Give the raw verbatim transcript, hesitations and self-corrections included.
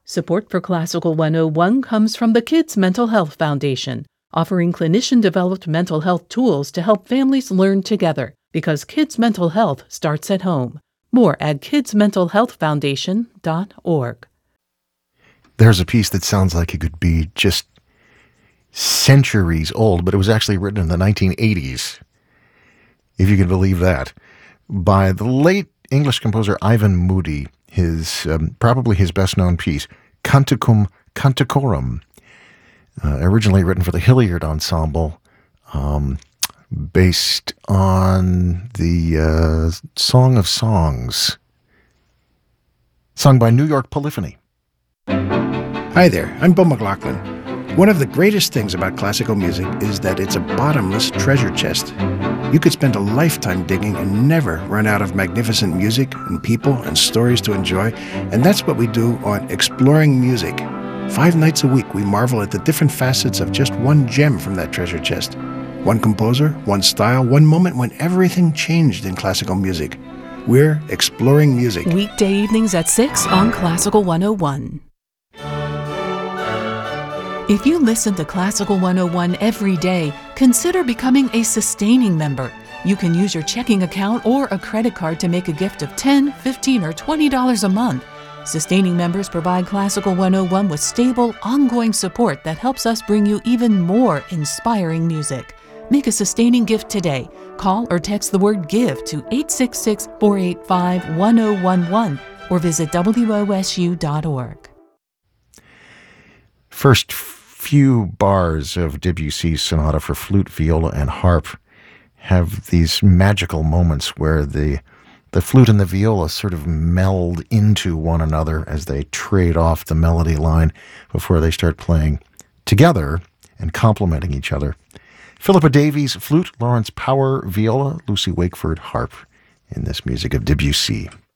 Support for Classical one oh one comes from the Kids Mental Health Foundation, offering clinician-developed mental health tools to help families learn together, because kids' mental health starts at home. More at kids mental health foundation dot org. There's a piece that sounds like it could be just centuries old, but it was actually written in the nineteen eighties, if you can believe that, by the late English composer Ivan Moody, his um, probably his best-known piece, Canticum Canticorum, uh, originally written for the Hilliard Ensemble, um, based on the uh, Song of Songs, sung by New York Polyphony. Hi there, I'm Bill McLaughlin. One of the greatest things about classical music is that it's a bottomless treasure chest. You could spend a lifetime digging and never run out of magnificent music and people and stories to enjoy, and that's what we do on Exploring Music. Five nights a week, we marvel at the different facets of just one gem from that treasure chest. One composer, one style, one moment when everything changed in classical music. We're Exploring Music. Weekday evenings at six on Classical one oh one. If you listen to Classical one oh one every day, consider becoming a sustaining member. You can use your checking account or a credit card to make a gift of ten dollars, fifteen dollars, or twenty dollars a month. Sustaining members provide Classical one oh one with stable, ongoing support that helps us bring you even more inspiring music. Make a sustaining gift today. Call or text the word GIVE to eight six six, four eight five, one zero one one or visit W O S U dot org. First few bars of Debussy's Sonata for Flute, Viola, and Harp have these magical moments where the the flute and the viola sort of meld into one another as they trade off the melody line before they start playing together and complementing each other. Philippa Davies, flute, Lawrence Power, viola, Lucy Wakeford, harp, in this music of Debussy.